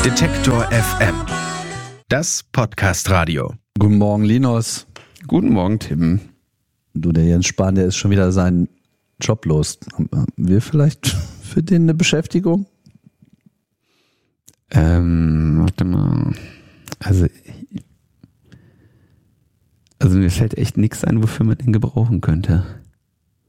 Detektor FM. Das Podcast-Radio. Guten Morgen, Linus. Guten Morgen, Tim. Du, der Jens Spahn, der ist schon wieder seinen Job los. Haben wir vielleicht für den eine Beschäftigung? Warte mal. Also mir fällt echt nichts ein, wofür man den gebrauchen könnte.